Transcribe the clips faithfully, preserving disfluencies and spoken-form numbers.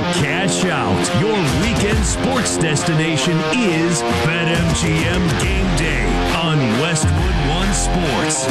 cash out. Your weekend sports destination is BetMGM Game Day on Westwood One Sports.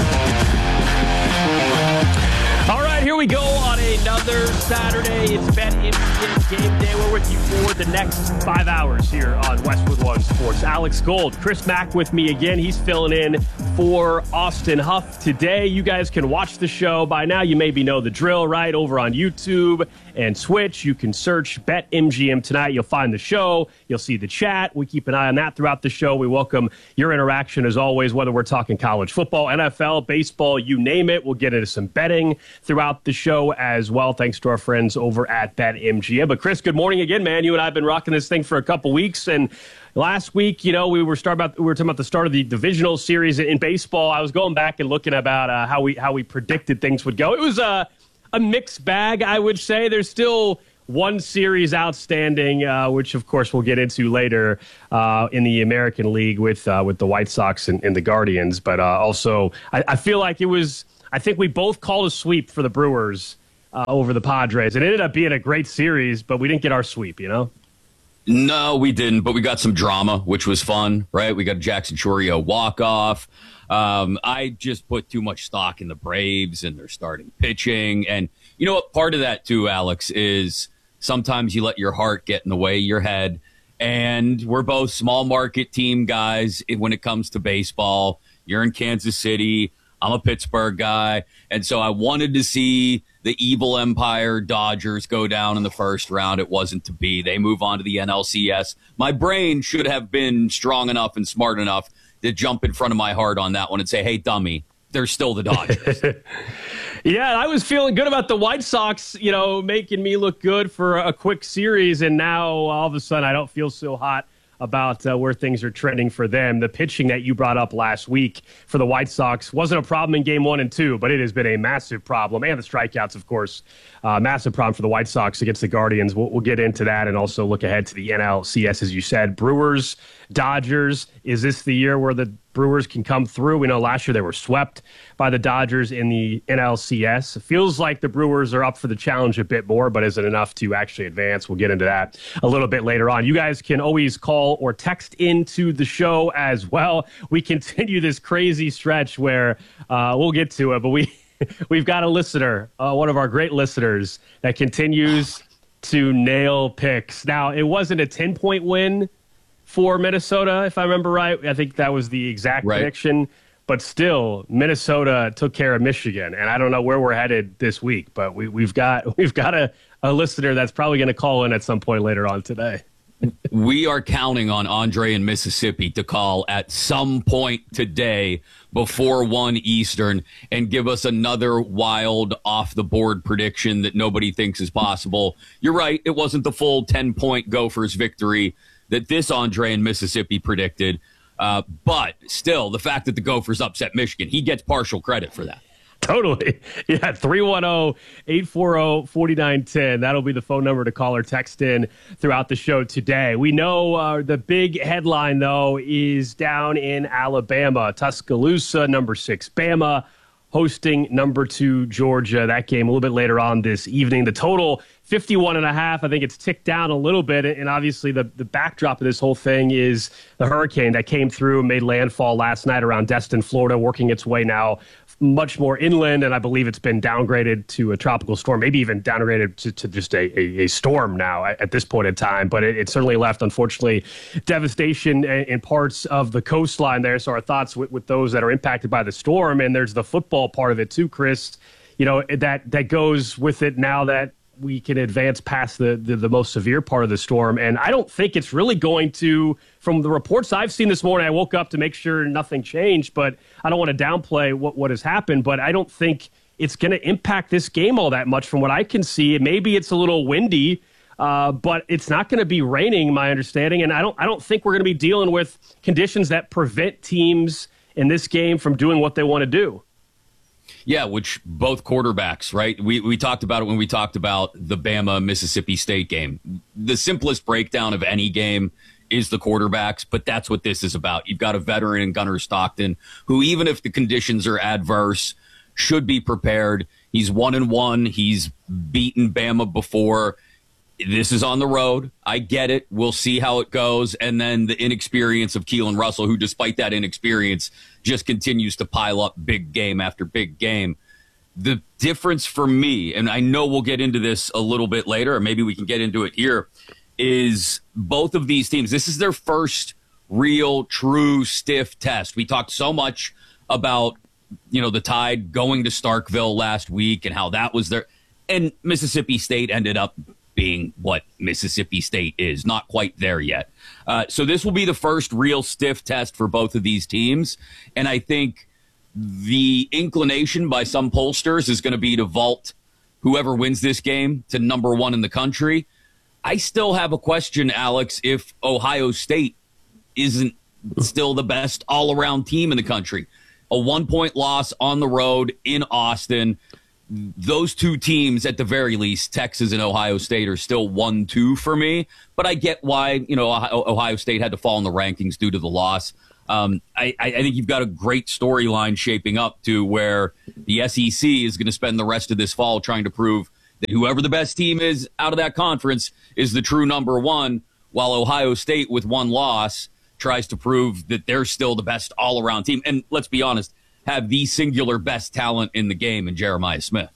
All right, here we go on another Saturday. It's BetMGM Game Day. We're with you for the next five hours here on Westwood One Sports. Alex Gold, Chris Mack with me again. He's filling in for Austin Huff today. You guys can watch the show. By now, you maybe know the drill, right? Over on YouTube and Twitch, you can search BetMGM Tonight. You'll find the show. You'll see the chat. We keep an eye on that throughout the show. We welcome your interaction as always, whether we're talking college football, N F L, baseball, you name it. We'll get into some betting throughout the show as well, thanks to our friends over at BetMGM. But Chris, good morning again, man. You and I have been rocking this thing for a couple weeks, and last week, you know, we were start about we were talking about the start of the divisional series in baseball. I was going back and looking about uh, how we how we predicted things would go. It was a a mixed bag, I would say. There's still one series outstanding, uh, which of course we'll get into later uh, in the American League with uh, with the White Sox and, and the Guardians. But uh, also, I, I feel like it was. I think we both called a sweep for the Brewers uh, over the Padres. It ended up being a great series, but we didn't get our sweep. You know. No, we didn't, but we got some drama, which was fun, right? We got Jackson Chourio walk-off. Um, I just put too much stock in the Braves and their starting pitching. And you know what? Part of that, too, Alex, is sometimes you let your heart get in the way of your head. And we're both small market team guys when it comes to baseball. You're in Kansas City. I'm a Pittsburgh guy. And so I wanted to see the evil empire Dodgers go down in the first round. It wasn't to be. They move on to the N L C S. My brain should have been strong enough and smart enough to jump in front of my heart on that one and say, hey, dummy, they're still the Dodgers. Yeah, I was feeling good about the White Sox, you know, making me look good for a quick series. And now all of a sudden I don't feel so hot about uh, where things are trending for them. The pitching that you brought up last week for the White Sox wasn't a problem in game one and two, but it has been a massive problem. And the strikeouts, of course, uh, massive problem for the White Sox against the Guardians. We'll, we'll get into that and also look ahead to the N L C S, as you said. Brewers, Dodgers, is this the year where the Brewers can come through? We know last year they were swept by the Dodgers in the N L C S. It feels like the Brewers are up for the challenge a bit more, but is it enough to actually advance? We'll get into that a little bit later on. You guys can always call or text into the show as well. We continue this crazy stretch where uh, we'll get to it, but we, we've got a listener, uh, one of our great listeners, that continues to nail picks. Now, it wasn't a ten-point win for Minnesota, if I remember right. I think that was the exact right. prediction. But still, Minnesota took care of Michigan, and I don't know where we're headed this week. But we, we've got we've got a, a listener that's probably going to call in at some point later on today. We are counting on Andre in Mississippi to call at some point today before one Eastern and give us another wild off-the-board prediction that nobody thinks is possible. You're right, it wasn't the full ten-point Gophers victory that this Andre in Mississippi predicted. Uh, but still, the fact that the Gophers upset Michigan, he gets partial credit for that. Totally. Yeah, three one zero, eight four zero, four nine one zero. That'll be the phone number to call or text in throughout the show today. We know uh, the big headline, though, is down in Alabama. Tuscaloosa, number six, Bama, hosting number two, Georgia. That game a little bit later on this evening. The total, fifty-one and a half. I think it's ticked down a little bit. And obviously the, the backdrop of this whole thing is the hurricane that came through and made landfall last night around Destin, Florida, working its way now much more inland. And I believe it's been downgraded to a tropical storm, maybe even downgraded to, to just a, a, a storm now at, at this point in time. But it, it certainly left, unfortunately, devastation in, in parts of the coastline there. So our thoughts with, with those that are impacted by the storm. And there's the football part of it too, Chris, you know, that, that goes with it now that we can advance past the, the, the most severe part of the storm. And I don't think it's really going to, from the reports I've seen this morning, I woke up to make sure nothing changed, but I don't want to downplay what, what has happened, but I don't think it's going to impact this game all that much from what I can see. Maybe it's a little windy, uh, but it's not going to be raining, my understanding. And I don't, I don't think we're going to be dealing with conditions that prevent teams in this game from doing what they want to do. Yeah, which both quarterbacks, right? We we talked about it when we talked about the Bama-Mississippi State game. The simplest breakdown of any game is the quarterbacks, but that's what this is about. You've got a veteran in Gunnar Stockton who, even if the conditions are adverse, should be prepared. He's one and one. He's beaten Bama before. this is on the road. I get it. We'll see how it goes. And then the inexperience of Keelan Russell, who despite that inexperience just continues to pile up big game after big game. The difference for me, and I know we'll get into this a little bit later, or maybe we can get into it here, is both of these teams, this is their first real, true, stiff test. We talked so much about, you know, the Tide going to Starkville last week and how that was their, and Mississippi State ended up being what Mississippi State is, not quite there yet. Uh, so this will be the first real stiff test for both of these teams, and I think the inclination by some pollsters is going to be to vault whoever wins this game to number one in the country. I still have a question, Alex, if Ohio State isn't still the best all-around team in the country. A one-point loss on the road in Austin. Those two teams, at the very least, Texas and Ohio State, are still one two for me. But I get why, you know, Ohio State had to fall in the rankings due to the loss. Um, I, I think you've got a great storyline shaping up to where the S E C is going to spend the rest of this fall trying to prove that whoever the best team is out of that conference is the true number one, while Ohio State, with one loss, tries to prove that they're still the best all-around team. And let's be honest, have the singular best talent in the game in Jeremiah Smith.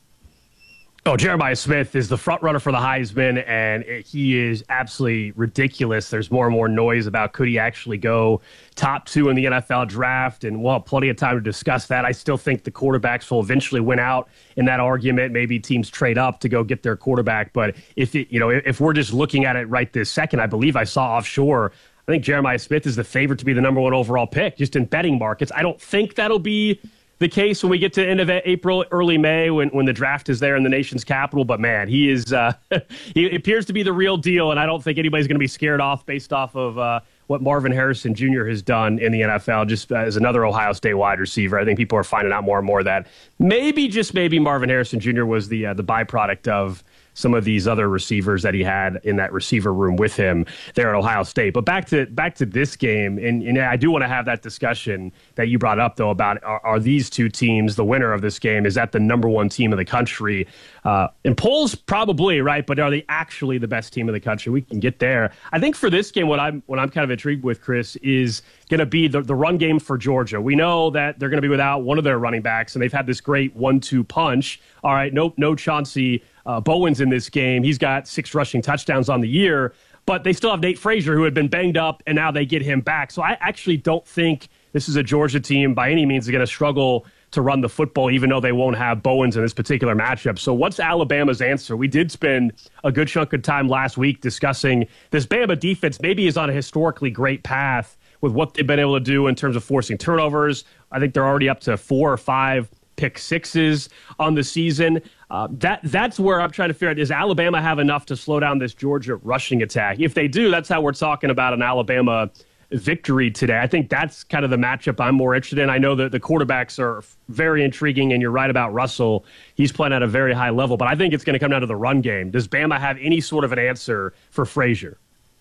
Oh, Jeremiah Smith is the front runner for the Heisman, and he is absolutely ridiculous. There's more and more noise about could he actually go top two in the N F L draft, and we'll have plenty of time to discuss that. I still think the quarterbacks will eventually win out in that argument. Maybe teams trade up to go get their quarterback, but if it, you know, if we're just looking at it right this second, I believe I saw offshore, I think Jeremiah Smith is the favorite to be the number one overall pick, just in betting markets. I don't think that'll be the case when we get to the end of April, early May, when, when the draft is there in the nation's capital. But, man, he is uh, he appears to be the real deal, and I don't think anybody's going to be scared off based off of uh, what Marvin Harrison Junior has done in the N F L, just as another Ohio State wide receiver. I think people are finding out more and more that maybe, just maybe, Marvin Harrison Junior was the uh, the byproduct of some of these other receivers that he had in that receiver room with him there at Ohio State. But back to back to this game, and, and I do want to have that discussion that you brought up, though, about are, are these two teams, the winner of this game, is that the number one team of the country? Uh, in polls, probably, right? But are they actually the best team of the country? We can get there. I think for this game, what I'm what I'm kind of intrigued with, Chris, is going to be the, the run game for Georgia. We know that they're going to be without one of their running backs, and they've had this great one two punch. All right, no, no Chauncey Uh, Bowens in this game. He's got six rushing touchdowns on the year, but they still have Nate Frazier, who had been banged up, and now they get him back. So I actually don't think this is a Georgia team by any means is going to struggle to run the football, even though they won't have Bowens in this particular matchup. So what's Alabama's answer? We did spend a good chunk of time last week discussing this Bama defense maybe is on a historically great path with what they've been able to do in terms of forcing turnovers. I think they're already up to four or five pick sixes on the season. Uh, that that's where I'm trying to figure out, does Alabama have enough to slow down this Georgia rushing attack? If they do, that's how we're talking about an Alabama victory today. I think that's kind of the matchup I'm more interested in. I know that the quarterbacks are very intriguing, and you're right about Russell. He's playing at a very high level, but I think it's going to come down to the run game. Does Bama have any sort of an answer for Frazier?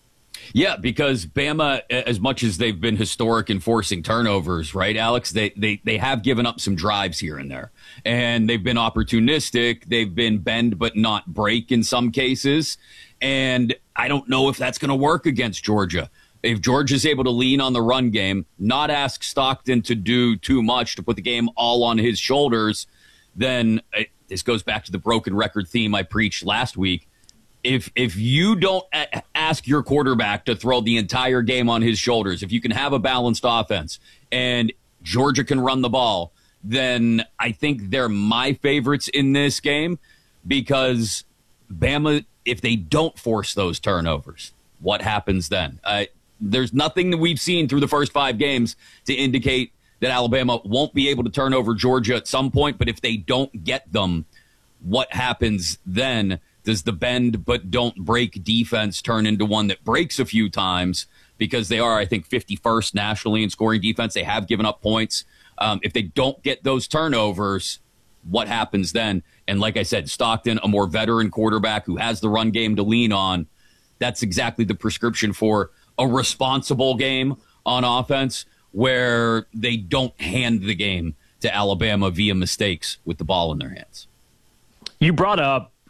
Yeah, because Bama, as much as they've been historic in forcing turnovers, right, Alex, they, they, they have given up some drives here and there. And they've been opportunistic. They've been bend but not break in some cases. And I don't know if that's going to work against Georgia. If Georgia's able to lean on the run game, not ask Stockton to do too much, to put the game all on his shoulders, then it, this goes back to the broken record theme I preached last week. If if you don't a- ask your quarterback to throw the entire game on his shoulders, if you can have a balanced offense and Georgia can run the ball, then I think they're my favorites in this game, because Bama, if they don't force those turnovers, what happens then? Uh, there's nothing that we've seen through the first five games to indicate that Alabama won't be able to turn over Georgia at some point, but if they don't get them, what happens then? Does the bend but don't break defense turn into one that breaks a few times? Because they are, I think, fifty-first nationally in scoring defense. They have given up points. Um, if they don't get those turnovers, what happens then? And like I said, Stockton, a more veteran quarterback who has the run game to lean on, that's exactly the prescription for a responsible game on offense where they don't hand the game to Alabama via mistakes with the ball in their hands. You brought up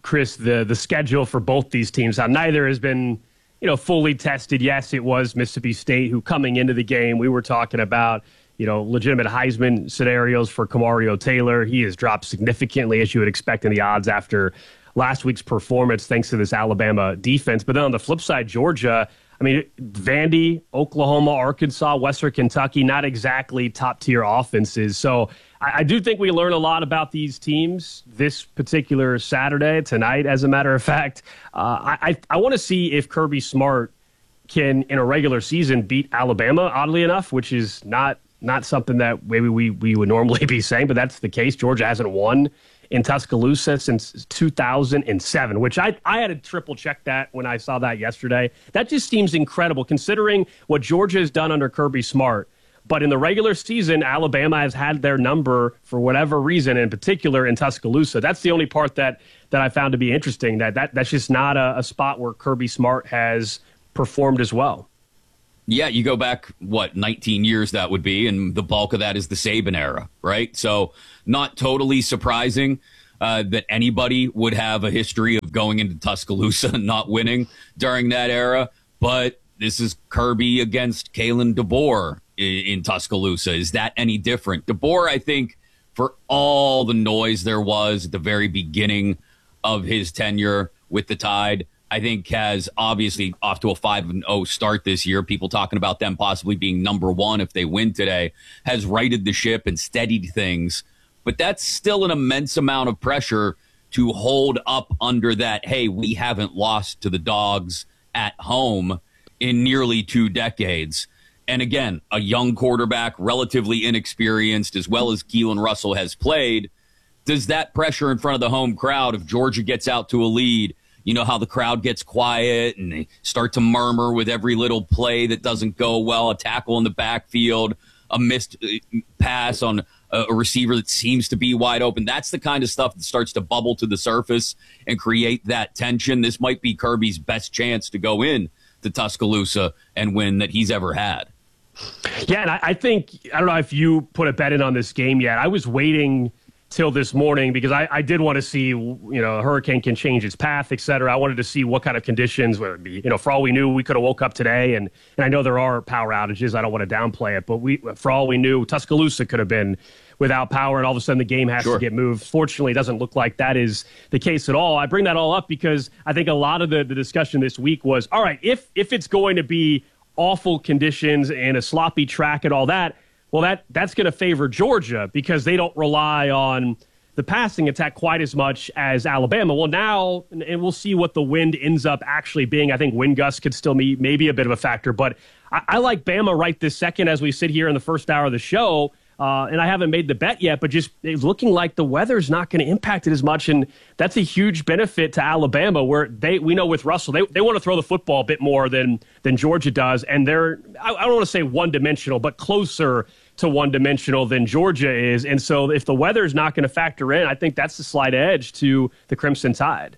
Chris, the the schedule for both these teams. How neither has been, you know, fully tested. Yes, it was Mississippi State who, coming into the game, we were talking about, you know, legitimate Heisman scenarios for Kamario Taylor. He has dropped significantly, as you would expect, in the odds after last week's performance, thanks to this Alabama defense. But then on the flip side, Georgia, I mean, Vandy, Oklahoma, Arkansas, Western Kentucky, not exactly top-tier offenses. So I, I do think we learn a lot about these teams this particular Saturday, tonight, as a matter of fact. Uh, I, I want to see if Kirby Smart can, in a regular season, beat Alabama, oddly enough, which is not not something that maybe we, we would normally be saying, but that's the case. Georgia hasn't won in Tuscaloosa since two thousand seven, which I, I had to triple check that when I saw that yesterday. That just seems incredible considering what Georgia has done under Kirby Smart. But in the regular season, Alabama has had their number for whatever reason, in particular in Tuscaloosa. That's the only part that, that I found to be interesting, that, that that's just not a, a spot where Kirby Smart has performed as well. Yeah, you go back, what, nineteen years that would be, and the bulk of that is the Saban era, right? So not totally surprising uh, that anybody would have a history of going into Tuscaloosa and not winning during that era. But this is Kirby against Kalen DeBoer in, in Tuscaloosa. Is that any different? DeBoer, I think, for all the noise there was at the very beginning of his tenure with the Tide, I think has obviously off to a five and oh start this year. People talking about them possibly being number one if they win today, has righted the ship and steadied things. But that's still an immense amount of pressure to hold up under that, hey, we haven't lost to the Dogs at home in nearly two decades. And again, a young quarterback, relatively inexperienced, as well as Keelan Russell has played. Does that pressure in front of the home crowd, if Georgia gets out to a lead, you know how the crowd gets quiet and they start to murmur with every little play that doesn't go well, a tackle in the backfield, a missed pass on a receiver that seems to be wide open. That's the kind of stuff that starts to bubble to the surface and create that tension. This might be Kirby's best chance to go in to Tuscaloosa and win that he's ever had. Yeah, and I, I think, I don't know if you put a bet in on this game yet. I was waiting till this morning because I, I did want to see, you know, a hurricane can change its path, et cetera. I wanted to see what kind of conditions would it be. You know, for all we knew, we could have woke up today, and, and I know there are power outages. I don't want to downplay it, but we, for all we knew, Tuscaloosa could have been without power, and all of a sudden the game has sure. to get moved. Fortunately, it doesn't look like that is the case at all. I bring that all up because I think a lot of the, the discussion this week was, all right, if if it's going to be awful conditions and a sloppy track and all that, well, that that's going to favor Georgia because they don't rely on the passing attack quite as much as Alabama. Well, now, and we'll see what the wind ends up actually being. I think wind gusts could still be maybe a bit of a factor, but I, I like Bama right this second as we sit here in the first hour of the show. Uh, and I haven't made the bet yet, but just it's looking like the weather's not going to impact it as much. And that's a huge benefit to Alabama, where they we know with Russell, they they want to throw the football a bit more than than Georgia does. And they're, I, I don't want to say one-dimensional, but closer to one-dimensional than Georgia is. And so if the weather's not going to factor in, I think that's the slight edge to the Crimson Tide.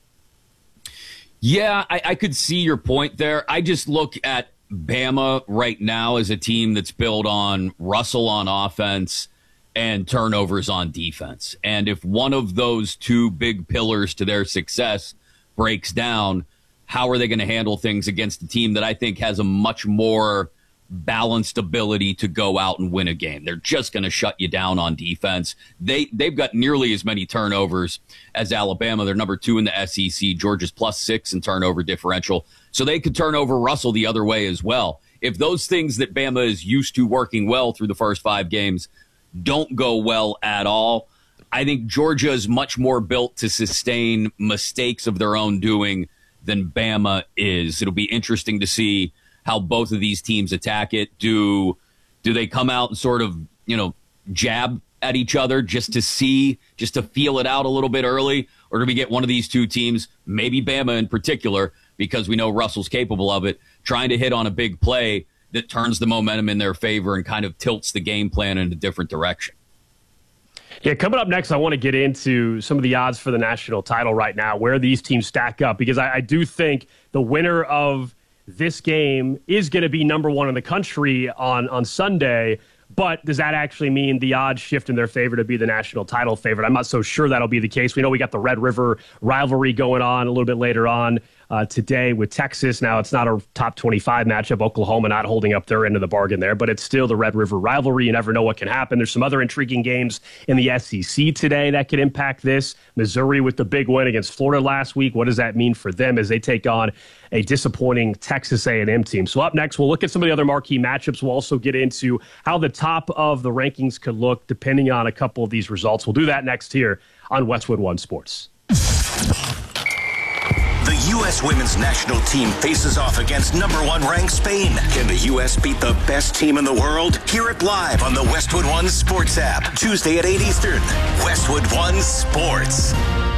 Yeah, I, I could see your point there. I just look at Bama right now as a team that's built on Russell on offense and turnovers on defense. And if one of those two big pillars to their success breaks down, how are they going to handle things against a team that I think has a much more balanced ability to go out and win a game? They're just going to shut you down on defense. They, they've got nearly as many turnovers as Alabama. They're number two in the S E C. Georgia's plus six in turnover differential. So they could turn over Russell the other way as well. If those things that Bama is used to working well through the first five games don't go well at all, I think Georgia is much more built to sustain mistakes of their own doing than Bama is. It'll be interesting to see how both of these teams attack it. Do do they come out and sort of, you know, jab at each other just to see, just to feel it out a little bit early? Or do we get one of these two teams, maybe Bama in particular, because we know Russell's capable of it, trying to hit on a big play that turns the momentum in their favor and kind of tilts the game plan in a different direction? Yeah, coming up next, I want to get into some of the odds for the national title right now, where these teams stack up, because I, I do think the winner of this game is going to be number one in the country on, on Sunday. But does that actually mean the odds shift in their favor to be the national title favorite? I'm not so sure that'll be the case. We know we got the Red River rivalry going on a little bit later on uh, today with Texas. Now, it's not a top twenty-five matchup. Oklahoma not holding up their end of the bargain there, but it's still the Red River rivalry. You never know what can happen. There's some other intriguing games in the S E C today that could impact this. Missouri with the big win against Florida last week. What does that mean for them as they take on a disappointing Texas A and M team? So up next, we'll look at some of the other marquee matchups. We'll also get into how the top of the rankings could look depending on a couple of these results. We'll do that next here on Westwood One Sports. The U S women's national team faces off against number one ranked Spain. Can the U S beat the best team in the world? Hear it live on the Westwood One Sports app. Tuesday at eight Eastern. Westwood One Sports.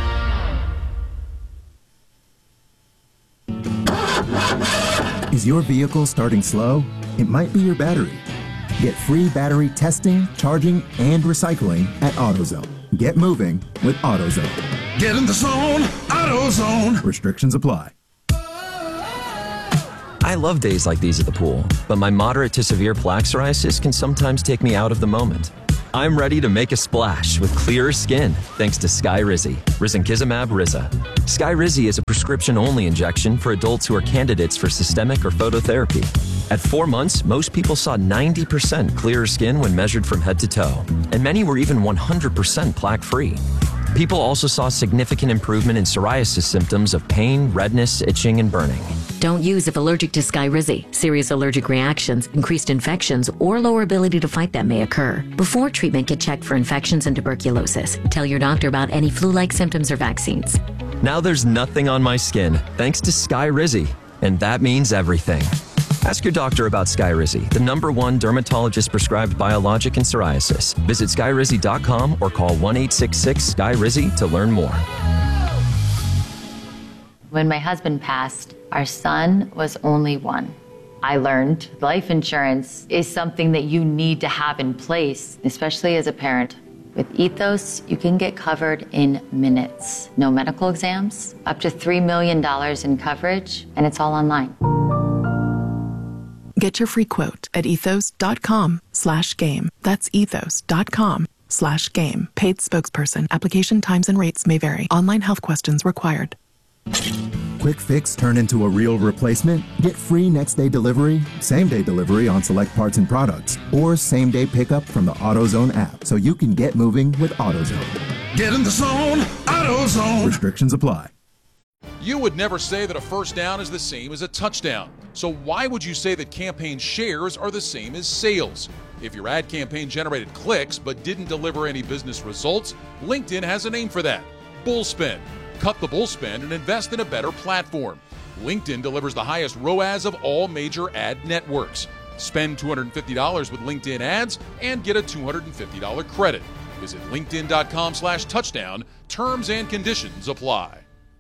Is your vehicle starting slow? It might be your battery. Get free battery testing, charging, and recycling at AutoZone. Get moving with AutoZone. Get in the zone, AutoZone. Restrictions apply. I love days like these at the pool, but my moderate to severe plaque psoriasis can sometimes take me out of the moment. I'm ready to make a splash with clearer skin thanks to Skyrizi, risankizumab Riza. Skyrizi is a prescription-only injection for adults who are candidates for systemic or phototherapy. At four months, most people saw ninety percent clearer skin when measured from head to toe, and many were even one hundred percent plaque-free. People also saw significant improvement in psoriasis symptoms of pain, redness, itching, and burning. Don't use if allergic to Skyrizi. Serious allergic reactions, increased infections, or lower ability to fight them may occur. Before treatment, get checked for infections and tuberculosis. Tell your doctor about any flu-like symptoms or vaccines. Now there's nothing on my skin thanks to Skyrizi, and that means everything. Ask your doctor about Skyrizi, the number one dermatologist-prescribed biologic in psoriasis. Visit skyrizi dot com or call one eight six six Skyrizi to learn more. When my husband passed, our son was only one. I learned life insurance is something that you need to have in place, especially as a parent. With Ethos, you can get covered in minutes. No medical exams, up to three million dollars in coverage, and it's all online. Get your free quote at ethos.com slash game. That's ethos.com slash game. Paid spokesperson. Application times and rates may vary. Online health questions required. Quick fix turn into a real replacement? Get free next day delivery, same day delivery on select parts and products, or same day pickup from the AutoZone app so you can get moving with AutoZone. Get in the zone, AutoZone. Restrictions apply. You would never say that a first down is the same as a touchdown. So why would you say that campaign shares are the same as sales? If your ad campaign generated clicks but didn't deliver any business results, LinkedIn has a name for that: Bullspend. Cut the bullspend and invest in a better platform. LinkedIn delivers the highest R O A S of all major ad networks. Spend two hundred fifty dollars with LinkedIn ads and get a two hundred fifty dollars credit. Visit linkedin.com slash touchdown. Terms and conditions apply.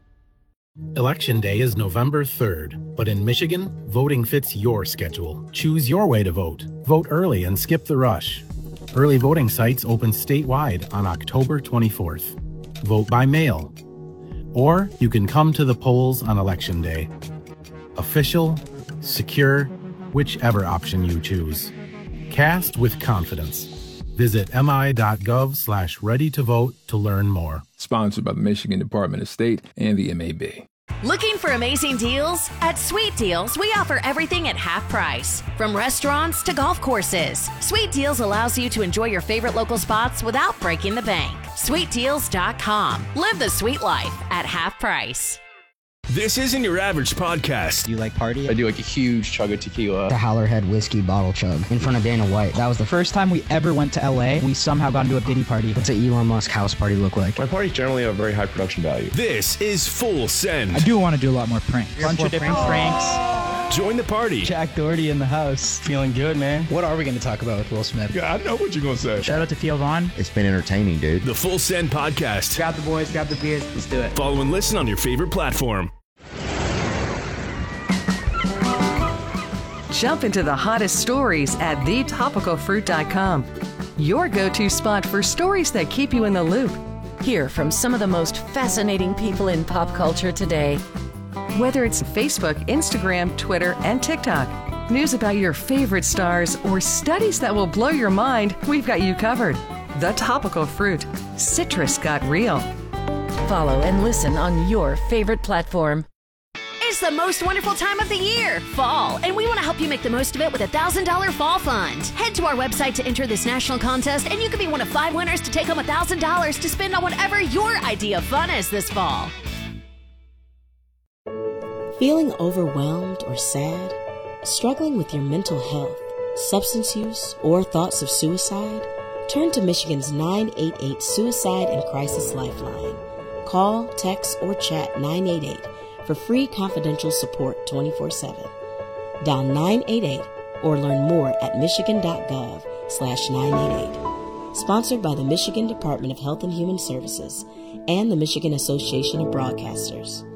Election Day is November third, but in Michigan, voting fits your schedule. Choose your way to vote. Vote early and skip the rush. Early voting sites open statewide on October twenty-fourth. Vote by mail. Or you can come to the polls on Election Day. Official, secure, whichever option you choose. Cast with confidence. Visit mi.gov slash ready to vote to learn more. Sponsored by the Michigan Department of State and the M A B. Looking for amazing deals? At Sweet Deals, we offer everything at half price. From restaurants to golf courses, Sweet Deals allows you to enjoy your favorite local spots without breaking the bank. sweet deals dot com. Live the sweet life at half price. This isn't your average podcast. You like party? I do like a huge chug of tequila. The Howlerhead whiskey bottle chug in front of Dana White. That was the first time we ever went to L A. We somehow got into a Diddy party. What's an Elon Musk house party look like? My parties generally have very high production value. This is Full Send. I do want to do a lot more pranks. Bunch of different pranks. Join the party. Jack Doherty in the house. Feeling good, man. What are we going to talk about with Will Smith? Yeah, I know what you're going to say. Shout out to Theo Vaughn. It's been entertaining, dude. The Full Send podcast. Grab the boys, grab the beers. Let's do it. Follow and listen on your favorite platform. Jump into the hottest stories at the topical fruit dot com. Your go-to spot for stories that keep you in the loop. Hear from some of the most fascinating people in pop culture today. Whether it's Facebook, Instagram, Twitter, and TikTok, News about your favorite stars, or studies that will blow your mind, we've got you covered. The Topical Fruit. Citrus got real. Follow and listen on your favorite platform. It's the most wonderful time of the year, fall, and we want to help you make the most of it with a one thousand dollars Fall Fund. Head to our website to enter this national contest, and you could be one of five winners to take home one thousand dollars to spend on whatever your idea of fun is this fall. Feeling overwhelmed or sad? Struggling with your mental health, substance use, or thoughts of suicide? Turn to Michigan's nine eight eight Suicide and Crisis Lifeline. Call, text, or chat nine eight eight for free confidential support twenty-four seven. Dial nine eight eight or learn more at michigan.gov slash 988. Sponsored by the Michigan Department of Health and Human Services and the Michigan Association of Broadcasters.